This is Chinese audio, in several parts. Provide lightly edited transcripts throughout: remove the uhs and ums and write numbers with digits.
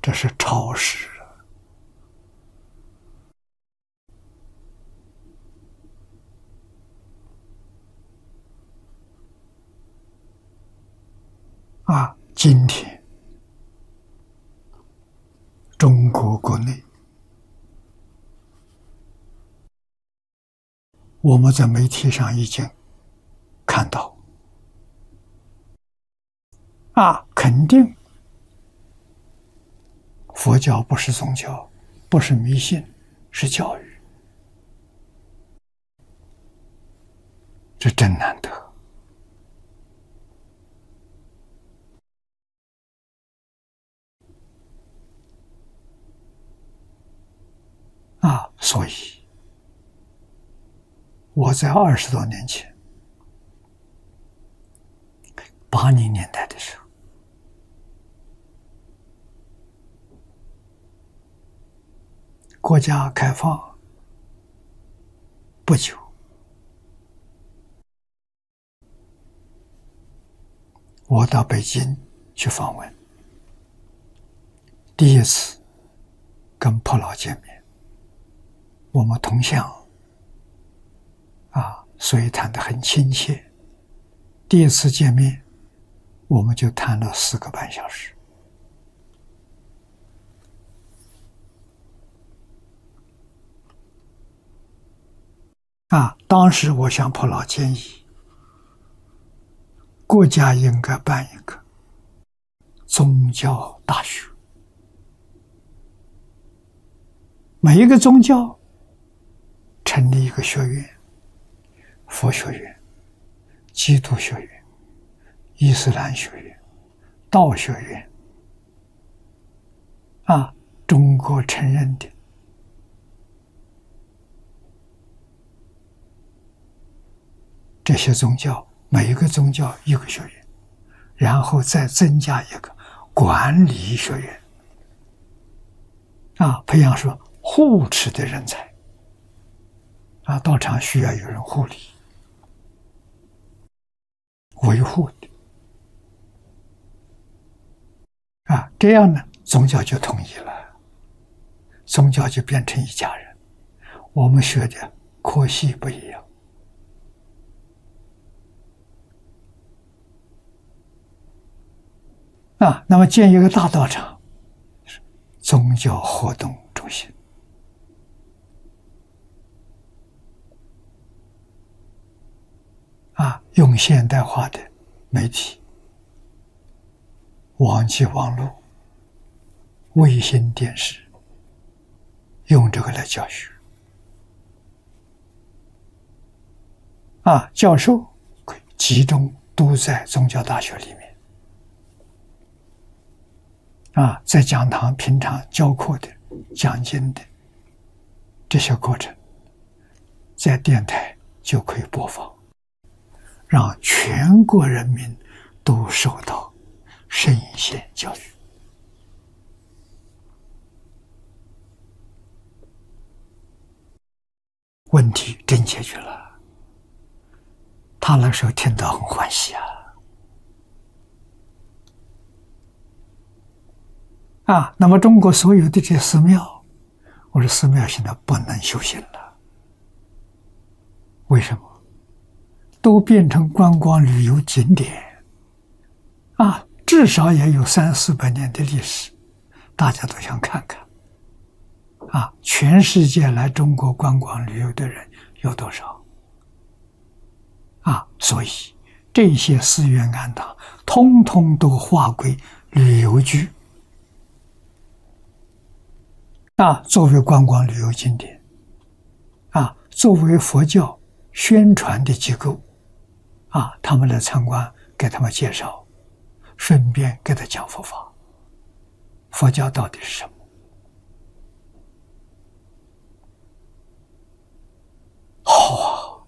这是超时啊！今天中国国内，我们在媒体上已经看到肯定佛教不是宗教，不是迷信，是教育，这真难得所以我在20多年前80年代的时候，国家开放不久，我到北京去访问，第一次跟婆老见面，我们同乡所以谈得很亲切。第一次见面，我们就谈了4个半小时。当时我向婆老建议，国家应该办一个宗教大学，每一个宗教成立一个学院，佛学院、基督学院、伊斯兰学院、道学院，中国承认的这些宗教，每一个宗教一个学院，然后再增加一个管理学院，培养出护持的人才，道场需要有人护理、维护的，这样呢，宗教就统一了，宗教就变成一家人。我们学的科系不一样。那么建一个大道场，宗教活动中心，用现代化的媒体、网际网络、卫星电视，用这个来教学。教授可以集中都在宗教大学里面。在讲堂平常教课的、讲经的这些过程，在电台就可以播放，让全国人民都受到圣贤教育。问题真解决了，他那时候听到很欢喜那么中国所有的这些寺庙，我说寺庙现在不能修行了，为什么？都变成观光旅游景点至少也有300-400年的历史，大家都想看看全世界来中国观光旅游的人有多少所以这些寺院庵堂通通都划归旅游局作为观光旅游景点作为佛教宣传的机构他们来参观，给他们介绍，顺便给他讲佛法，佛教到底是什么？好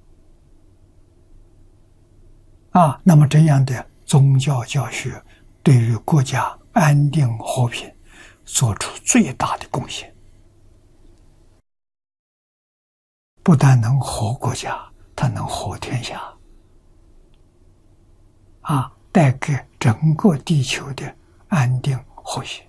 那么这样的宗教教学对于国家安定和平做出最大的贡献，不但能活国家，它能活天下带给整个地球的安定和谐。